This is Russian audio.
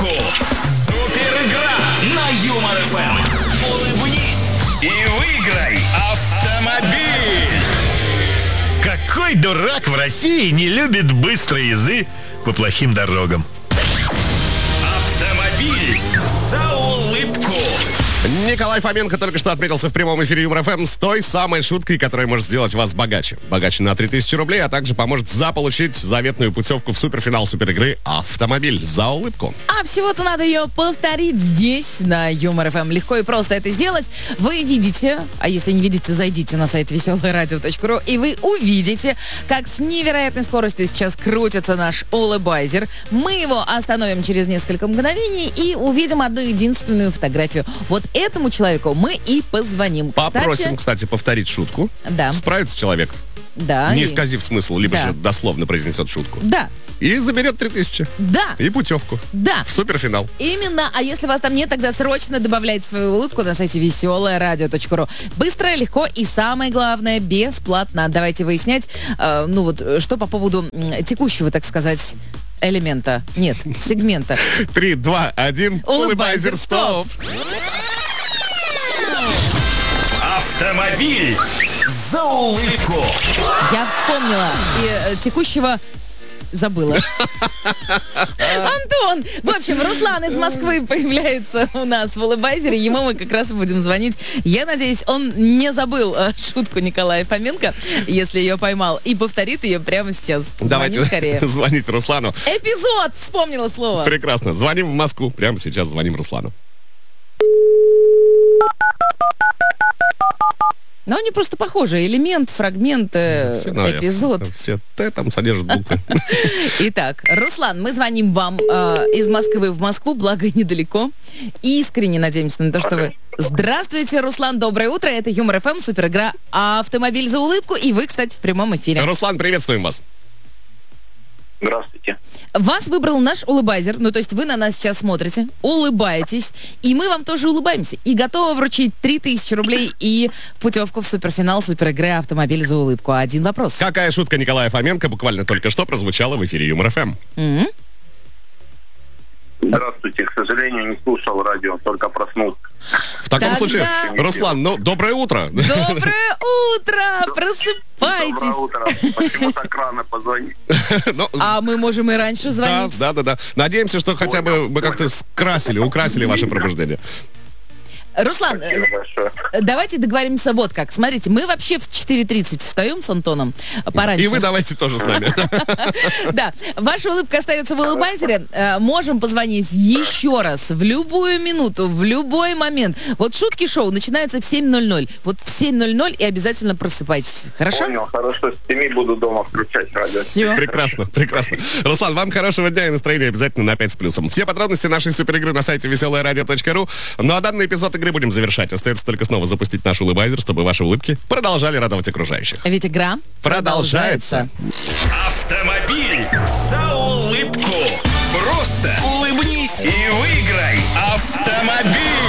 улыбку. Супер игра на Юмор ФМ. Улыбнись и выиграй автомобиль. Какой дурак в России не любит быстрой езды по плохим дорогам? Автомобиль за улыбку. Николай Фоменко только что отметился в прямом эфире Юмор ФМ с той самой шуткой, которая может сделать вас богаче. Богаче на 3000 рублей, а также поможет заполучить заветную путевку в суперфинал суперигры «Автомобиль за улыбку». А всего-то надо ее повторить здесь, на Юмор ФМ. Легко и просто это сделать. Вы видите, а если не видите, зайдите на сайт веселорадио.ру, и вы увидите, как с невероятной скоростью сейчас крутится наш улыбайзер. Мы его остановим через несколько мгновений и увидим одну единственную фотографию. Вот этому человеку мы и позвоним. Попросим, кстати, повторить шутку. Да. Справится человек, Да. не исказив смысл, либо Да. же дословно произнесет шутку. Да. И заберет 3000. Да. И путевку. Да. В суперфинал. Именно, а если вас там нет, тогда срочно добавляйте свою улыбку на сайте веселорадио.ру. Быстро, легко и, самое главное, бесплатно. Давайте выяснять, что по поводу текущего, так сказать, элемента. Нет, сегмента. 3, 2, 1. Улыбайзер, стоп! Автомобиль за улыбку. Я вспомнила. И текущего забыла. Антон! В общем, Руслан из Москвы появляется у нас в улыбайзере. Ему мы как раз и будем звонить. Я надеюсь, он не забыл шутку Николая Фоменко, если ее поймал, и повторит ее прямо сейчас. Давайте Звони скорее. звонить Руслану. Эпизод! Вспомнила слово. Прекрасно. Звоним в Москву. Прямо сейчас звоним Руслану. Но они просто похожи. Элемент, фрагмент, эпизод. Все Т там содержат буквы. Итак, Руслан, мы звоним вам из Москвы в Москву, благо недалеко. Искренне надеемся на то, что вы... Здравствуйте, Руслан, доброе утро. Это Юмор ФМ, суперигра «Автомобиль за улыбку». И вы, кстати, в прямом эфире. Руслан, приветствуем вас. Здравствуйте. Вас выбрал наш улыбайзер, то есть вы на нас сейчас смотрите, улыбаетесь, и мы вам тоже улыбаемся. И готовы вручить 3000 рублей и путевку в суперфинал суперигры «Автомобиль за улыбку». Один вопрос. Какая шутка Николая Фоменко буквально только что прозвучала в эфире Юмор ФМ? Здравствуйте. К сожалению, не слушал радио, только проснулся. В таком Тогда- случае, Руслан, доброе утро. Доброе утро! Просыпайтесь! Доброе утро. Почему так рано позвонить? Ну, А мы можем и раньше звонить. Да. Надеемся, что хотя бы мы как-то украсили ваше пробуждение. Руслан, Спасибо большое. давайте договоримся вот как. Смотрите, мы вообще в 4:30 встаем с Антоном пораньше. И вы давайте тоже с нами. Да, ваша улыбка остается в улыбайзере. Можем позвонить еще раз, в любую минуту, в любой момент. Вот шутки шоу начинается в 7:00. Вот в 7:00 и обязательно просыпайтесь. Хорошо? Понял, хорошо. С 7 буду дома включать радио. Все. Прекрасно. Руслан, вам хорошего дня и настроения обязательно на 5 с плюсом. Все подробности нашей суперигры на сайте веселорадио.ру. Ну а данный эпизод игры будем завершать. Остается только снова запустить наш улыбайзер, чтобы ваши улыбки продолжали радовать окружающих. Ведь игра Продолжается. Автомобиль за улыбку. Просто улыбнись и выиграй автомобиль.